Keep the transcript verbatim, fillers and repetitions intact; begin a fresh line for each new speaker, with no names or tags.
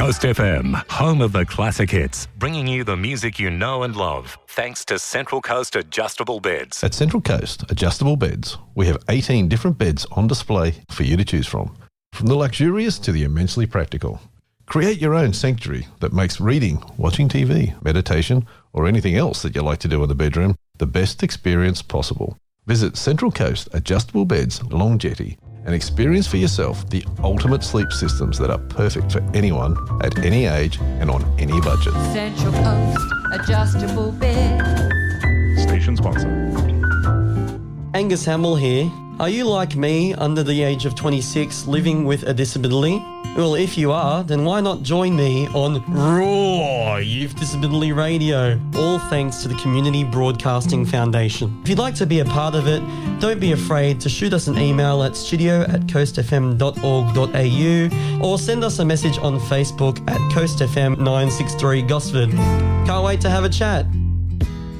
Coast F M, home of the classic hits, bringing you the music you know and love, thanks to Central Coast Adjustable Beds.
At Central Coast Adjustable Beds, we have eighteen different beds on display for you to choose from, from the luxurious to the immensely practical. Create your own sanctuary that makes reading, watching T V, meditation, or anything else that you like to do in the bedroom the best experience possible. Visit Central Coast Adjustable Beds, Long Jetty, and experience for yourself the ultimate sleep systems that are perfect for anyone at any age and on any budget.
Central Coast Adjustable Bed.
Station sponsor.
Angus Hamill here. Are you like me, under the age of twenty-six, living with a disability? Well, if you are, then why not join me on Raw Youth Disability Radio, all thanks to the Community Broadcasting Foundation. If you'd like to be a part of it, don't be afraid to shoot us an email at studio at coast f m dot org dot a u or send us a message on Facebook at Coast F M nine six three Gosford. Can't wait to have a chat.